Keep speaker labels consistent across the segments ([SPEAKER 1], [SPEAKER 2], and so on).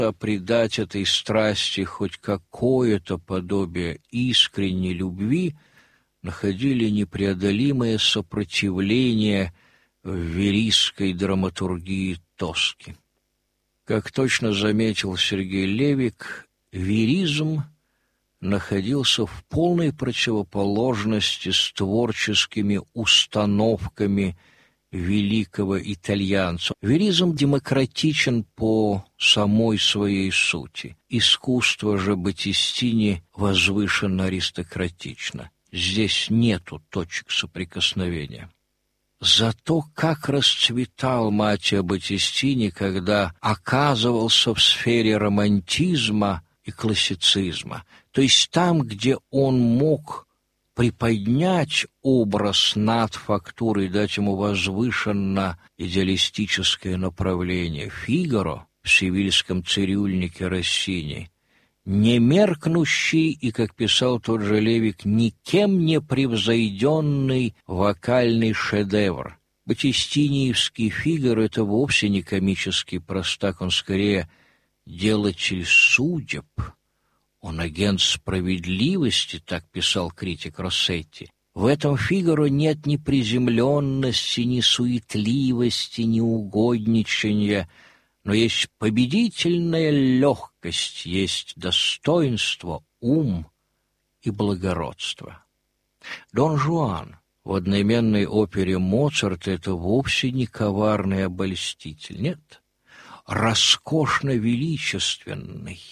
[SPEAKER 1] придать этой страсти хоть какое-то подобие искренней любви, находили непреодолимое сопротивление в верийской драматургии Тоски. Как точно заметил Сергей Левик, веризм находился в полной противоположности с творческими установками великого итальянца. Веризм демократичен по самой своей сути. Искусство же Баттистини возвышенно аристократично. Здесь нету точек соприкосновения. Зато как расцветал Маттео Баттистини, когда оказывался в сфере романтизма и классицизма, то есть там, где он мог приподнять образ над фактурой, дать ему возвышенно-идеалистическое направление. Фигаро в «Севильском цирюльнике» Россини не меркнущий и, как писал тот же Левик, никем не превзойденный вокальный шедевр. Баттистиниевский Фигаро — это вовсе не комический простак, он скорее делатель судеб. Он агент справедливости, так писал критик Россетти. В этом Фигаро нет ни приземленности, ни суетливости, ни угодничания, но есть победительная легкость, есть достоинство, ум и благородство. Дон Жуан в одноименной опере Моцарта — это вовсе не коварный обольститель, нет, роскошно величественный,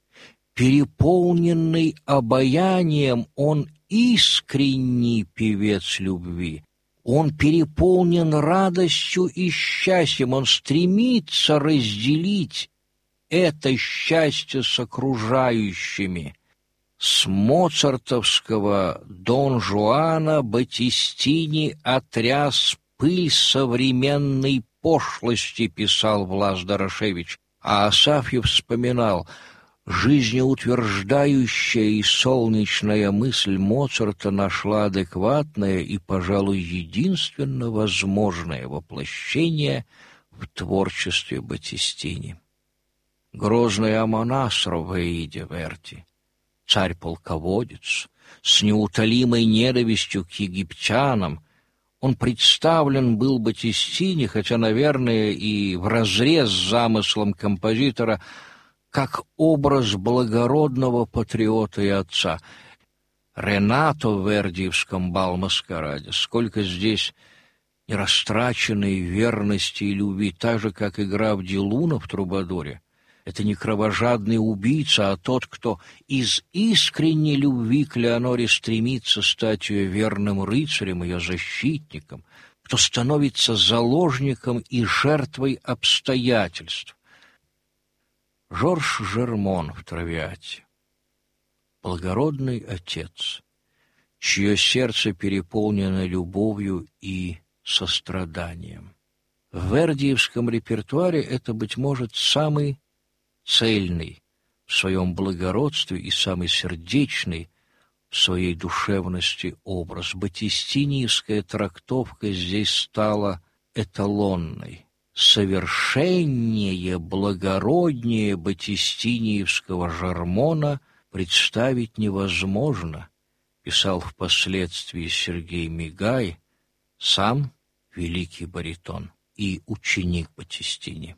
[SPEAKER 1] переполненный обаянием, он искренний певец любви. Он переполнен радостью и счастьем, он стремится разделить это счастье с окружающими. С моцартовского Дон Жуана Баттистини отряс пыль современной пошлости, писал Влас Дорошевич, а Асафьев вспоминал: жизнеутверждающая и солнечная мысль Моцарта нашла адекватное и, пожалуй, единственно возможное воплощение в творчестве Баттистини. Грозный Амонасро в «Аиде» Верди, царь-полководец, с неутолимой ненавистью к египтянам, он представлен был Баттистини, хотя, наверное, и вразрез с замыслом композитора, как образ благородного патриота и отца. Ренато в вердиевском «Бал-маскараде», сколько здесь нерастраченной верности и любви, так же, как игра в Дилуна в «Трубадуре». Это не кровожадный убийца, а тот, кто из искренней любви к Леоноре стремится стать ее верным рыцарем, ее защитником, кто становится заложником и жертвой обстоятельств. Жорж Жермон в «Травиате». Благородный отец, чье сердце переполнено любовью и состраданием. В вердиевском репертуаре это, быть может, самый цельный в своем благородстве и самый сердечный в своей душевности образ. Баттистиниевская трактовка здесь стала эталонной. Совершеннее, благороднее баттистиниевского Жермона представить невозможно, писал впоследствии Сергей Мигай, сам великий баритон и ученик Баттистини.